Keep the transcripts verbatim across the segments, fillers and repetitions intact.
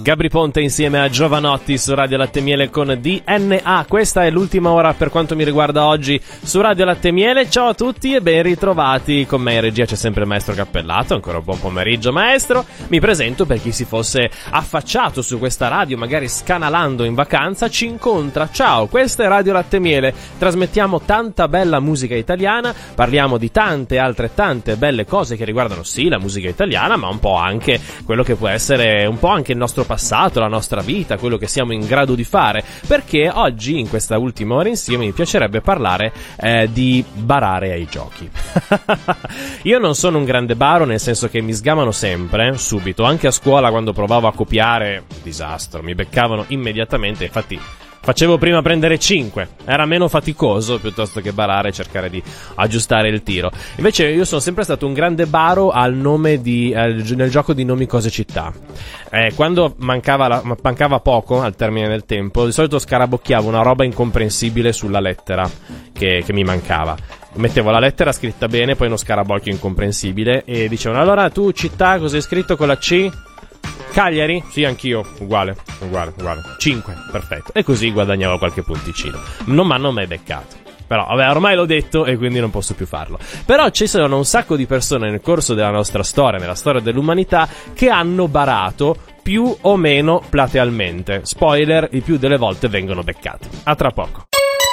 Gabri Ponte insieme a Giovanotti su Radio Latte Miele con D N A. Questa è l'ultima ora per quanto mi riguarda oggi su Radio Latte Miele. Ciao a tutti e ben ritrovati. Con me in regia c'è sempre il maestro Cappellato. Ancora un buon pomeriggio, maestro. Mi presento per chi si fosse affacciato su questa radio, magari scanalando in vacanza, ci incontra. Ciao, questa è Radio Latte Miele. Trasmettiamo tanta bella musica italiana, parliamo di tante altre tante belle cose che riguardano sì la musica italiana, ma un po' anche quello che può essere un po' anche il nostro passato, la nostra vita, quello che siamo in grado di fare, perché oggi in questa ultima ora insieme mi piacerebbe parlare eh, di barare ai giochi. Io non sono un grande baro, nel senso che mi sgamano sempre, subito, anche a scuola quando provavo a copiare, disastro, mi beccavano immediatamente, infatti facevo prima prendere cinque, era meno faticoso piuttosto che barare e cercare di aggiustare il tiro. Invece io sono sempre stato un grande baro al nome di eh, nel gioco di nomi, cose, città. Eh, quando mancava, la, mancava poco al termine del tempo, di solito scarabocchiavo una roba incomprensibile sulla lettera che, che mi mancava. Mettevo la lettera scritta bene, poi uno scarabocchio incomprensibile e dicevano: allora tu città, cosa hai scritto con la C? Cagliari? Sì, anch'io, uguale, uguale, uguale. cinque, perfetto. E così guadagnavo qualche punticino. Non mi hanno mai beccato. Però, vabbè, ormai l'ho detto e quindi non posso più farlo. Però ci sono un sacco di persone nel corso della nostra storia, nella storia dell'umanità, che hanno barato più o meno platealmente. Spoiler, il più delle volte vengono beccati. A tra poco.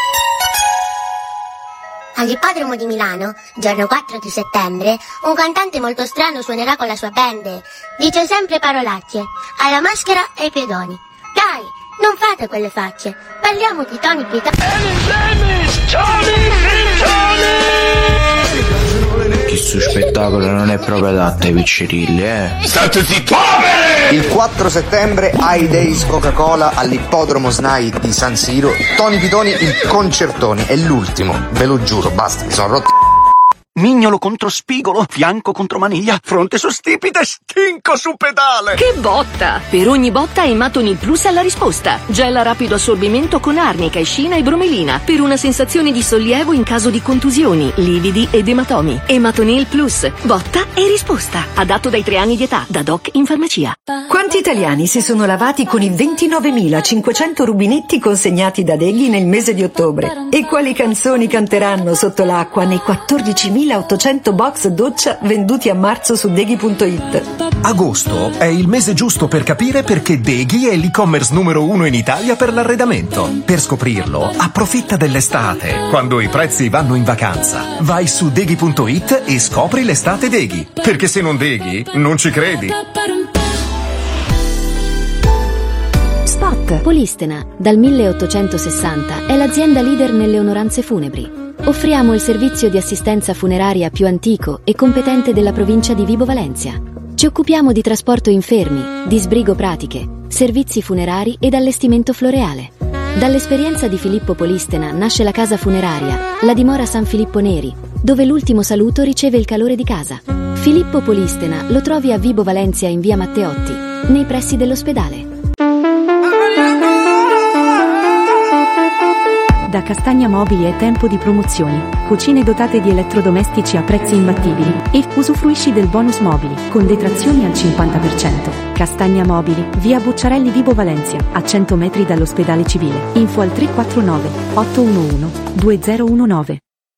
All'ippodromo di Milano, giorno quattro di settembre, un cantante molto strano suonerà con la sua band. Dice sempre parolacce, alla maschera e ai pedoni. Dai, non fate quelle facce, parliamo di Tony Pitani. Questo spettacolo non è proprio adatto ai piccirilli, eh. State zitti, poveri! Il quattro settembre ai Days Coca-Cola all'ippodromo S N A I di San Siro, Tony Pitoni il concertone, è l'ultimo, ve lo giuro, basta, mi sono rotti. Mignolo contro spigolo, fianco contro maniglia, fronte su stipite, stinco su pedale. Che botta! Per ogni botta Ematonil Plus ha la risposta. Gel a rapido assorbimento con arnica, escina e bromelina per una sensazione di sollievo in caso di contusioni, lividi ed ematomi. Ematonil Plus, botta e risposta. Adatto dai tre anni di età, da doc in farmacia. Quanti italiani si sono lavati con i ventinovemilacinquecento rubinetti consegnati da Deghi nel mese di ottobre? E quali canzoni canteranno sotto l'acqua nei quattordicimilaottocento box doccia venduti a marzo su Deghi punto it? Agosto è il mese giusto per capire perché Deghi è l'e-commerce numero uno in Italia per l'arredamento. Per scoprirlo, approfitta dell'estate, quando i prezzi vanno in vacanza. Vai su Deghi punto it e scopri l'estate Deghi, perché se non Deghi, non ci credi. Spot. Polistena, dal milleottocentosessanta, è l'azienda leader nelle onoranze funebri. Offriamo il servizio di assistenza funeraria più antico e competente della provincia di Vibo Valentia. Ci occupiamo di trasporto infermi, di sbrigo pratiche, servizi funerari ed allestimento floreale. Dall'esperienza di Filippo Polistena nasce la casa funeraria, la dimora San Filippo Neri, dove l'ultimo saluto riceve il calore di casa. Filippo Polistena lo trovi a Vibo Valentia in via Matteotti, nei pressi dell'ospedale. Da Castagna Mobili è tempo di promozioni, cucine dotate di elettrodomestici a prezzi imbattibili e usufruisci del bonus mobili con detrazioni al cinquanta per cento. Castagna Mobili, via Bucciarelli Vibo Valentia, a cento metri dall'ospedale civile. Info al tre quattro nove otto uno uno due zero uno nove.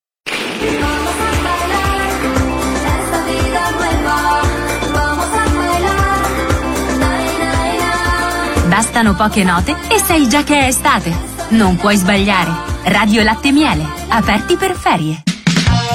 Bastano poche note e sai già che è estate. Non puoi sbagliare. Radio Latte Miele, aperti per ferie.